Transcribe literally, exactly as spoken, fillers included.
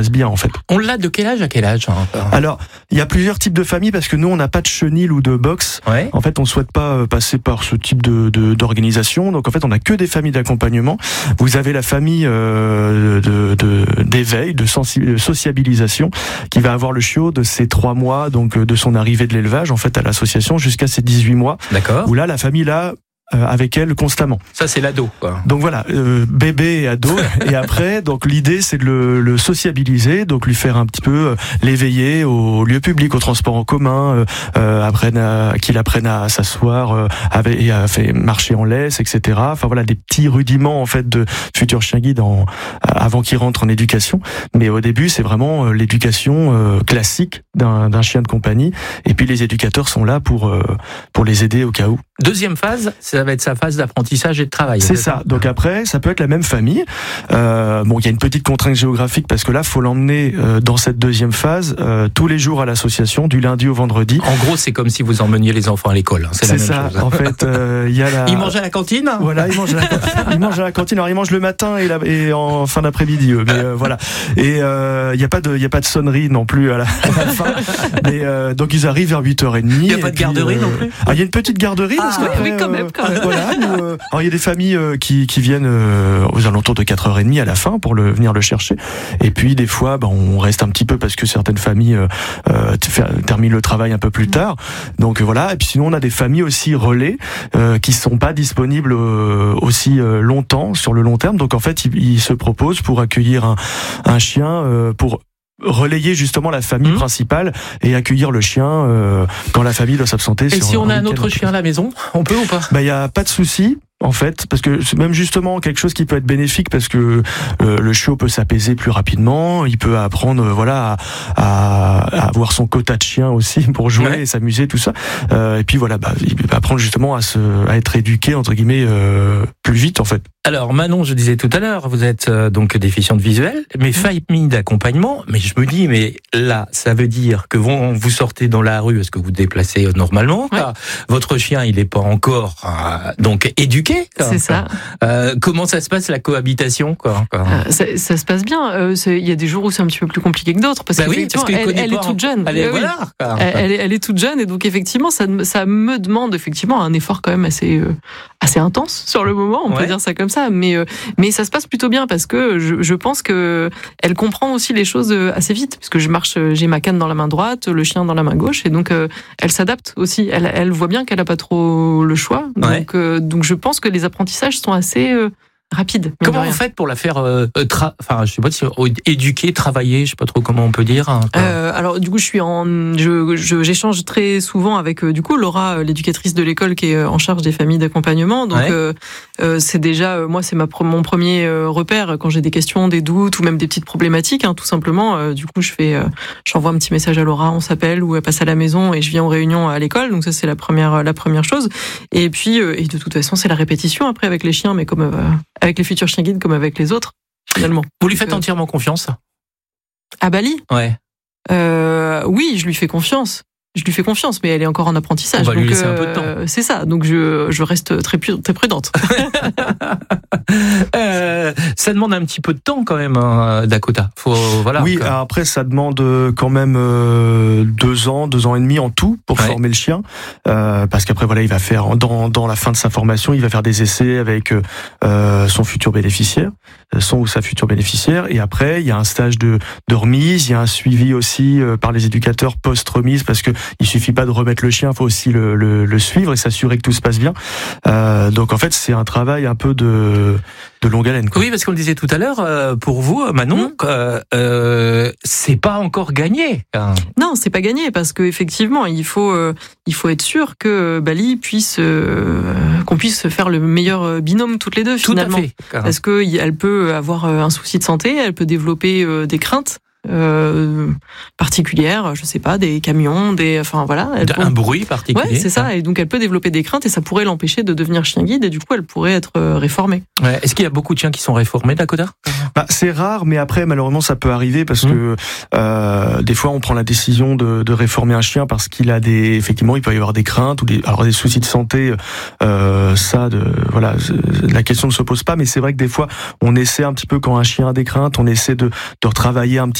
passe bien en fait. On l'a de quel âge à quel âge hein Alors, il y a plusieurs types de familles parce que nous, on n'a pas de chenil ou de box. Ouais. En fait, on souhaite pas passer par ce type de, de d'organisation. Donc, en fait, on a que des familles d'accompagnement. Vous avez la famille euh, de, de d'éveil, de sensi- sociabilisation, qui va avoir le chiot de ses trois mois, donc de son arrivée de l'élevage, en fait, à l'association, jusqu'à ses dix-huit mois. D'accord. Où là, la famille là. Euh, avec elle constamment. Ça c'est l'ado quoi. Donc voilà, euh, bébé et ado. Et après, donc l'idée c'est de le, le sociabiliser, donc lui faire un petit peu euh, l'éveiller au lieu public, au transport en commun, euh, euh, apprenne à, qu'il apprenne à s'asseoir euh, avec, et à faire marcher en laisse, et cetera. Enfin voilà, des petits rudiments en fait de futur chien guide en, avant qu'il rentre en éducation. Mais au début, c'est vraiment euh, l'éducation euh, classique d'un, d'un chien de compagnie. Et puis les éducateurs sont là pour euh, pour les aider au cas où. Deuxième phase, ça va être sa phase d'apprentissage et de travail. C'est ça. Donc après, ça peut être la même famille. Euh, bon, il y a une petite contrainte géographique parce que là, faut l'emmener euh, dans cette deuxième phase euh, tous les jours à l'association, du lundi au vendredi. En gros, c'est comme si vous emmeniez les enfants à l'école. Hein. C'est, c'est la même ça. chose. En fait, euh, il y a la. Ils mangent à la cantine. Voilà, ils mangent à la cantine. Ils mangent à la cantine. Alors ils mangent le matin et, la, et en fin d'après-midi. Eux. Mais euh, voilà. Et il euh, y a pas de, il y a pas de sonnerie non plus à la, à la fin. Mais euh, donc ils arrivent vers huit heures trente. Il y a pas de puis, garderie euh, non plus. Ah, il y a une petite garderie. Ah, parce oui, qu'après, oui, quand même. Quand même. Euh, voilà, nous, euh, alors il y a des familles euh, qui, qui viennent euh, aux alentours de quatre heures trente à la fin pour le, venir le chercher. Et puis des fois, bah, on reste un petit peu parce que certaines familles euh, euh, terminent le travail un peu plus tard. Donc euh, voilà. Et puis sinon, on a des familles aussi relais euh, qui sont pas disponibles euh, aussi euh, longtemps sur le long terme. Donc en fait, ils, ils se proposent pour accueillir un, un chien euh, pour relayer justement la famille mmh. principale et accueillir le chien euh, quand la famille doit s'absenter. Et sur si on un a un autre chien à la maison, on peut ou pas ? Bah, il y a pas de souci. En fait, parce que c'est même justement quelque chose qui peut être bénéfique parce que euh, le chiot peut s'apaiser plus rapidement, il peut apprendre, euh, voilà, à, à avoir son quota de chien aussi pour jouer ouais. et s'amuser, tout ça. Euh, et puis voilà, bah, il peut apprendre justement à se, à être éduqué entre guillemets euh, plus vite en fait. Alors Manon, je disais tout à l'heure, vous êtes euh, donc déficiente visuelle, mais famille d'accompagnement. Mais je me dis, mais là, ça veut dire que vous, vous sortez dans la rue, est-ce que vous vous déplacez normalement ouais. Votre chien, il n'est pas encore euh, donc éduqué. Quoi, c'est ça. Euh, comment ça se passe la cohabitation quoi, quoi. Euh, ça, ça se passe bien. Euh, il y a des jours où c'est un petit peu plus compliqué que d'autres parce bah que oui, parce elle, elle est toute jeune. Elle est, oui, voilà, elle, elle, est, elle est toute jeune et donc effectivement ça, ça me demande effectivement un effort quand même assez euh, assez intense sur le moment. On ouais. peut dire ça comme ça, mais euh, mais ça se passe plutôt bien parce que je, je pense que elle comprend aussi les choses assez vite parce que je marche, j'ai ma canne dans la main droite, le chien dans la main gauche et donc euh, elle s'adapte aussi. Elle, elle voit bien qu'elle a pas trop le choix. Donc ouais. euh, donc je pense que les apprentissages sont assez euh, rapides. Comment vous faites pour la faire, euh, tra- enfin, je sais pas si éduquer, travailler, je sais pas trop comment on peut dire. Hein, euh, alors du coup, je suis en, je, je j'échange très souvent avec euh, du coup Laura, l'éducatrice de l'école qui est en charge des familles d'accompagnement. Donc ouais. euh, euh, c'est déjà, euh, moi, c'est ma mon premier euh, repère quand j'ai des questions, des doutes ou même des petites problématiques, hein, tout simplement. Euh, du coup, je fais, euh, j'envoie un petit message à Laura, on s'appelle ou elle passe à la maison et je viens aux réunions à l'école. Donc ça, c'est la première, la première chose. Et puis, euh, et de toute façon, c'est la répétition après avec les chiens, mais comme euh, avec les futurs chiens guides comme avec les autres, finalement. Vous lui faites euh... entièrement confiance ? À Bali ? Ouais. Euh, oui, je lui fais confiance. Je lui fais confiance, mais elle est encore en apprentissage. On va donc, lui laisser euh, un peu de temps. C'est ça, donc je, je reste très, très prudente. euh, ça demande un petit peu de temps quand même, hein, Dakota. Faut, voilà, oui, après ça demande quand même euh, deux ans, deux ans et demi en tout pour ouais. former le chien, euh, parce qu'après voilà, il va faire dans dans la fin de sa formation, il va faire des essais avec euh, son futur bénéficiaire, son ou sa future bénéficiaire, et après il y a un stage de de remise, il y a un suivi aussi euh, par les éducateurs post-remise, parce que il suffit pas de remettre le chien, il faut aussi le, le, le suivre et s'assurer que tout se passe bien. Euh, donc en fait, c'est un travail un peu de, de longue haleine, quoi. Oui, parce qu'on le disait tout à l'heure, euh, pour vous, Manon, mmh. euh, euh, c'est pas encore gagné. Hein. Non, c'est pas gagné parce que effectivement, il faut, euh, il faut être sûr que Bali puisse, euh, qu'on puisse faire le meilleur binôme toutes les deux finalement. Tout à fait. Parce que elle peut avoir un souci de santé, elle peut développer euh, des craintes. Euh, particulières, je sais pas, des camions, des, enfin voilà, un peut... bruit particulier. Ouais, c'est ça. Et donc elle peut développer des craintes et ça pourrait l'empêcher de devenir chien guide et du coup elle pourrait être réformée. Ouais. Est-ce qu'il y a beaucoup de chiens qui sont réformés, Dakota ? Bah, c'est rare, mais après malheureusement ça peut arriver parce mmh. que euh, des fois on prend la décision de, de réformer un chien parce qu'il a des, effectivement, il peut y avoir des craintes ou des, alors des soucis de santé. Euh, ça, de, voilà, la question ne se pose pas, mais c'est vrai que des fois on essaie un petit peu quand un chien a des craintes, on essaie de, de retravailler un petit